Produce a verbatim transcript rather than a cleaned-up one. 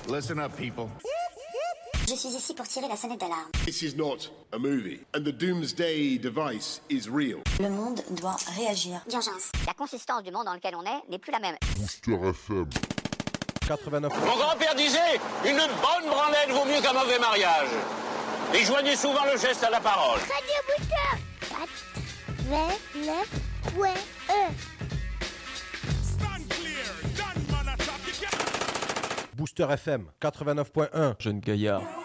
Listen up, people. Je suis ici pour tirer la sonnette d'alarme. This is not a movie, and the doomsday device is real. Le monde doit réagir. D'urgence. La consistance du monde dans lequel on est n'est plus la même. Booster F M. quatre-vingt-neuf. Mon grand-père disait, une bonne branlette vaut mieux qu'un mauvais mariage. Et joignez souvent le geste à la parole. Radio Booster quatre-vingt-neuf point un. Booster F M quatre-vingt-neuf point un. Jeune gaillard.